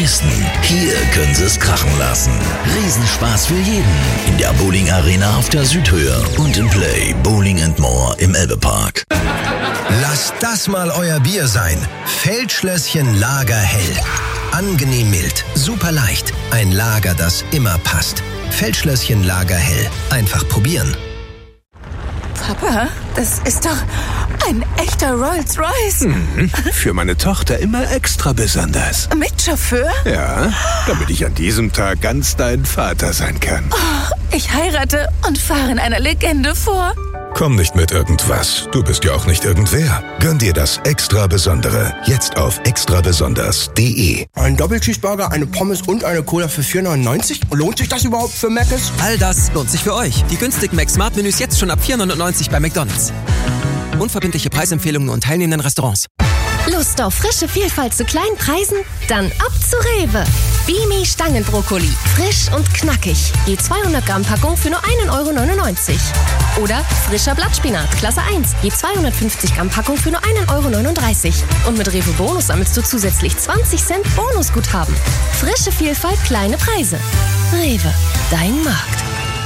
Dresden. Hier können Sie es krachen lassen. Riesenspaß für jeden. In der Bowling Arena auf der Südhöhe und im Play Bowling & More im Elbepark. Lasst das mal euer Bier sein. Feldschlösschen Lager Hell. Angenehm mild, super leicht. Ein Lager, das immer passt. Feldschlösschen Lager Hell. Einfach probieren. Papa, das ist doch ein echter Rolls-Royce. Für meine Tochter immer extra besonders. Mit Chauffeur? Ja, damit ich an diesem Tag ganz dein Vater sein kann. Oh, ich heirate und fahre in einer Legende vor. Komm nicht mit irgendwas. Du bist ja auch nicht irgendwer. Gönn dir das Extra Besondere. Jetzt auf extrabesonders.de. Ein Doppelcheeseburger, eine Pommes und eine Cola für 4,99? Lohnt sich das überhaupt für Mc's? All das lohnt sich für euch. Die günstigen Mac-Smart-Menüs jetzt schon ab 4,99 bei McDonald's. Unverbindliche Preisempfehlungen nur in teilnehmenden Restaurants. Lust auf frische Vielfalt zu kleinen Preisen? Dann ab zu Rewe. Bimi Stangenbrokkoli. Frisch und knackig. Je 200 Gramm Packung für nur 1,99 €. Oder frischer Blattspinat, Klasse 1. Je 250 Gramm Packung für nur 1,39 €. Und mit Rewe Bonus sammelst du zusätzlich 20 Cent Bonusguthaben. Frische Vielfalt, kleine Preise. Rewe, dein Markt.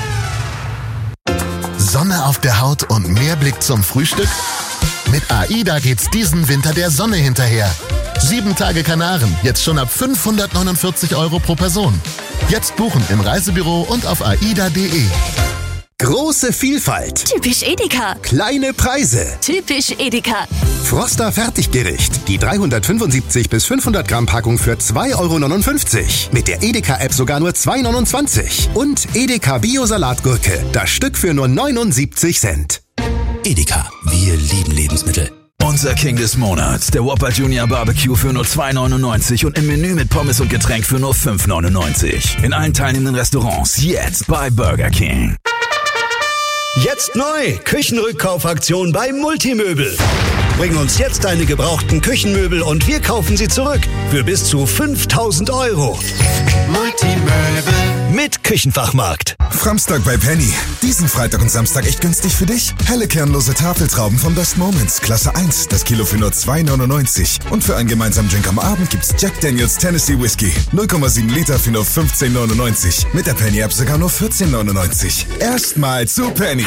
Sonne auf der Haut und mehr Blick zum Frühstück? Mit AIDA geht's diesen Winter der Sonne hinterher. 7 Tage Kanaren, jetzt schon ab 549 € pro Person. Jetzt buchen im Reisebüro und auf aida.de. Große Vielfalt. Typisch Edeka. Kleine Preise. Typisch Edeka. Froster Fertiggericht. Die 375 bis 500 Gramm Packung für 2,59 €. Mit der Edeka-App sogar nur 2,29 €. Und Edeka Bio-Salatgurke. Das Stück für nur 79 Cent. Edeka, wir lieben Lebensmittel. Unser King des Monats, der Whopper Junior Barbecue für nur 2,99 € und im Menü mit Pommes und Getränk für nur 5,99 €. In allen teilnehmenden Restaurants jetzt bei Burger King. Jetzt neu, Küchenrückkaufaktion bei Multimöbel. Bring uns jetzt deine gebrauchten Küchenmöbel und wir kaufen sie zurück für bis zu 5.000 €. Multimöbel mit Küchenfachmarkt. Framstag bei Penny. Diesen Freitag und Samstag echt günstig für dich. Helle kernlose Tafeltrauben von Best Moments, Klasse 1, das Kilo für nur 2,99 €. Und für einen gemeinsamen Drink am Abend gibt's Jack Daniels Tennessee Whiskey, 0,7 Liter für nur 15,99 €. Mit der Penny-App sogar nur 14,99 €. Erstmal zu Penny.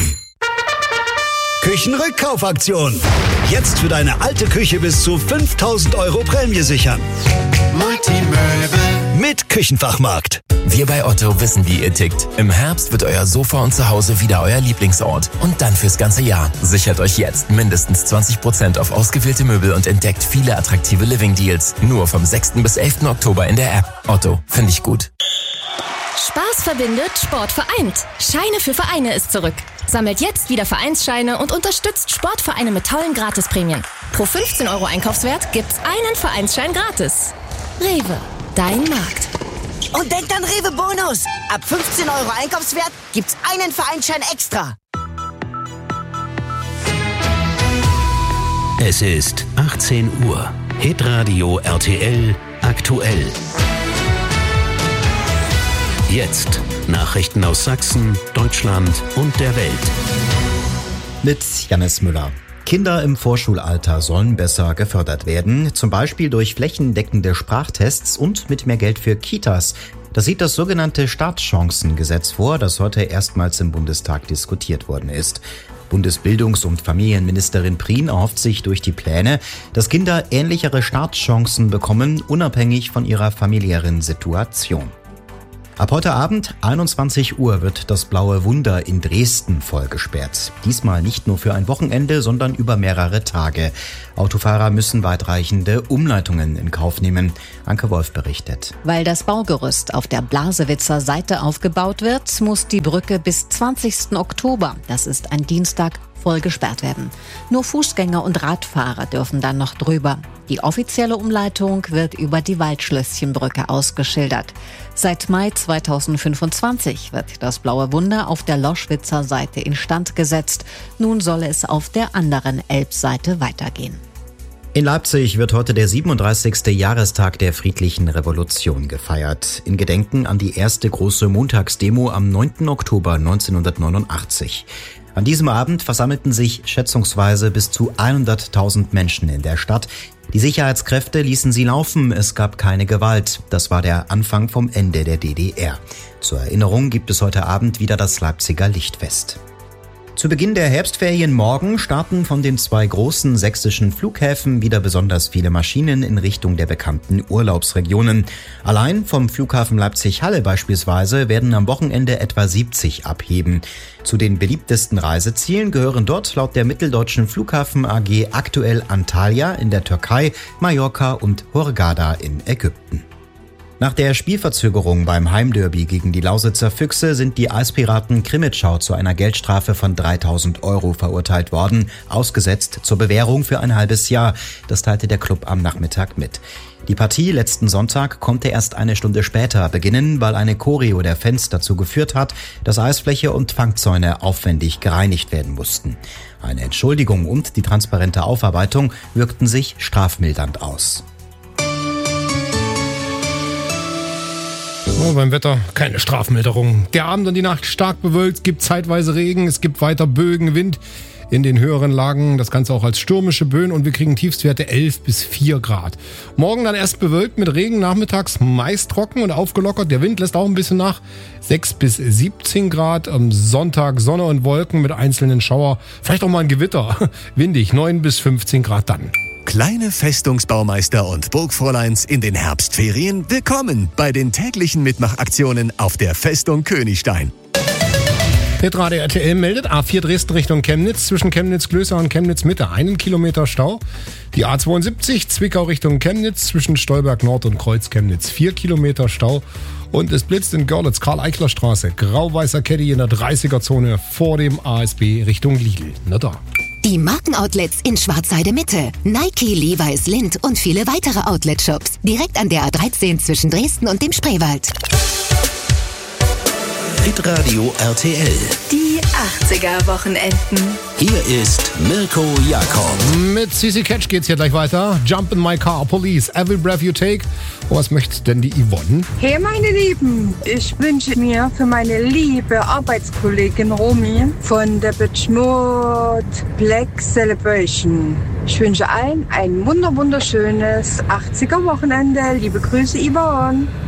Küchenrückkaufaktion. Jetzt für deine alte Küche bis zu 5.000 € Prämie sichern. Multimöbel mit Küchenfachmarkt. Wir bei Otto wissen, wie ihr tickt. Im Herbst wird euer Sofa und Zuhause wieder euer Lieblingsort. Und dann fürs ganze Jahr. Sichert euch jetzt mindestens 20% auf ausgewählte Möbel und entdeckt viele attraktive Living-Deals. Nur vom 6. bis 11. Oktober in der App. Otto, finde ich gut. Spaß verbindet, Sport vereint. Scheine für Vereine ist zurück. Sammelt jetzt wieder Vereinsscheine und unterstützt Sportvereine mit tollen Gratisprämien. Pro 15 € Einkaufswert gibt's einen Vereinsschein gratis. Rewe, dein Markt. Und denkt an Rewe Bonus. Ab 15 € Einkaufswert gibt's einen Vereinsschein extra. Es ist 18 Uhr. Hitradio RTL aktuell. Jetzt Nachrichten aus Sachsen, Deutschland und der Welt. Mit Jannis Müller. Kinder im Vorschulalter sollen besser gefördert werden, zum Beispiel durch flächendeckende Sprachtests und mit mehr Geld für Kitas. Das sieht das sogenannte Startchancengesetz vor, das heute erstmals im Bundestag diskutiert worden ist. Bundesbildungs- und Familienministerin Prien erhofft sich durch die Pläne, dass Kinder ähnlichere Startchancen bekommen, unabhängig von ihrer familiären Situation. Ab heute Abend, 21 Uhr, wird das Blaue Wunder in Dresden voll gesperrt. Diesmal nicht nur für ein Wochenende, sondern über mehrere Tage. Autofahrer müssen weitreichende Umleitungen in Kauf nehmen. Anke Wolf berichtet. Weil das Baugerüst auf der Blasewitzer Seite aufgebaut wird, muss die Brücke bis 20. Oktober, das ist ein Dienstag, voll gesperrt werden. Nur Fußgänger und Radfahrer dürfen dann noch drüber. Die offizielle Umleitung wird über die Waldschlösschenbrücke ausgeschildert. Seit Mai 2025 wird das Blaue Wunder auf der Loschwitzer Seite instand gesetzt. Nun soll es auf der anderen Elbseite weitergehen. In Leipzig wird heute der 37. Jahrestag der Friedlichen Revolution gefeiert. In Gedenken an die erste große Montagsdemo am 9. Oktober 1989. An diesem Abend versammelten sich schätzungsweise bis zu 100.000 Menschen in der Stadt. Die Sicherheitskräfte ließen sie laufen, es gab keine Gewalt. Das war der Anfang vom Ende der DDR. Zur Erinnerung gibt es heute Abend wieder das Leipziger Lichtfest. Zu Beginn der Herbstferien morgen starten von den 2 großen sächsischen Flughäfen wieder besonders viele Maschinen in Richtung der bekannten Urlaubsregionen. Allein vom Flughafen Leipzig-Halle beispielsweise werden am Wochenende etwa 70 abheben. Zu den beliebtesten Reisezielen gehören dort laut der Mitteldeutschen Flughafen AG aktuell Antalya in der Türkei, Mallorca und Hurghada in Ägypten. Nach der Spielverzögerung beim Heimderby gegen die Lausitzer Füchse sind die Eispiraten Krimitschau zu einer Geldstrafe von 3.000 € verurteilt worden, ausgesetzt zur Bewährung für ein halbes Jahr. Das teilte der Club am Nachmittag mit. Die Partie letzten Sonntag konnte erst eine Stunde später beginnen, weil eine Choreo der Fans dazu geführt hat, dass Eisfläche und Fangzäune aufwendig gereinigt werden mussten. Eine Entschuldigung und die transparente Aufarbeitung wirkten sich strafmildernd aus. Oh, beim Wetter keine Strafmilderung. Der Abend und die Nacht stark bewölkt, gibt zeitweise Regen, es gibt weiter Bögen, Wind in den höheren Lagen. Das Ganze auch als stürmische Böen und wir kriegen Tiefstwerte 11 bis 4 Grad. Morgen dann erst bewölkt mit Regen, nachmittags meist trocken und aufgelockert. Der Wind lässt auch ein bisschen nach. 6 bis 17 Grad. Am Sonntag Sonne und Wolken mit einzelnen Schauer. Vielleicht auch mal ein Gewitter. Windig 9 bis 15 Grad dann. Kleine Festungsbaumeister und Burgfräuleins in den Herbstferien, willkommen bei den täglichen Mitmachaktionen auf der Festung Königstein. Hitradio RTL meldet A4 Dresden Richtung Chemnitz, zwischen Chemnitz-Klößer und Chemnitz-Mitte 1 Kilometer Stau. Die A72 Zwickau Richtung Chemnitz, zwischen Stolberg Nord und Kreuz Chemnitz 4 Kilometer Stau. Und es blitzt in Görlitz Karl-Eichler-Straße, grau-weißer Caddy in der 30er-Zone vor dem ASB Richtung Lidl. Na da. Die Markenoutlets in Schwarzheide Mitte. Nike, Levi's, Lindt und viele weitere Outlet-Shops. Direkt an der A13 zwischen Dresden und dem Spreewald. Hitradio RTL. Die 80er-Wochenenden. Hier ist Mirko Jakob. Mit CC Catch geht's hier gleich weiter. Jump in my car, police, every breath you take. Oh, was möchte denn die Yvonne? Hey meine Lieben, ich wünsche mir für meine liebe Arbeitskollegin Romy von der Depeche Mode Black Celebration. Ich wünsche allen ein wunderschönes 80er-Wochenende. Liebe Grüße, Yvonne.